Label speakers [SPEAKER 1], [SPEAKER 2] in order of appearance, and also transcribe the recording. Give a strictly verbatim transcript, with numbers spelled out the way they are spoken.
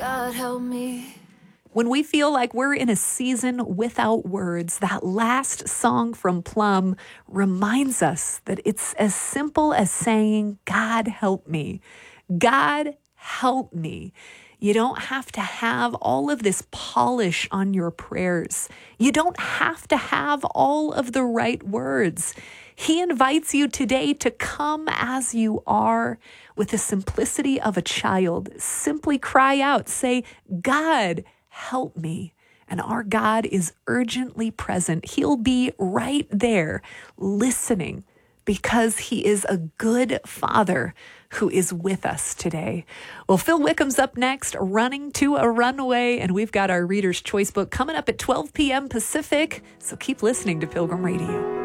[SPEAKER 1] God help me.
[SPEAKER 2] When we feel like we're in a season without words, that last song from Plum reminds us that it's as simple as saying, God help me. God help me. You don't have to have all of this polish on your prayers. You don't have to have all of the right words. He invites you today to come as you are with the simplicity of a child. Simply cry out, say, God, help me. And our God is urgently present. He'll be right there listening because he is a good father who is with us today. Well, Phil Wickham's up next, Running to a Runaway, and we've got our Reader's Choice book coming up at twelve p.m. Pacific, so keep listening to Pilgrim Radio.